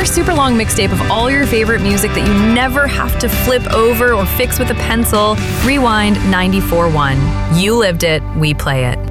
your super long mixtape of all your favorite music that you never have to flip over or fix with a pencil. Rewind 94.1. You lived it, we play it.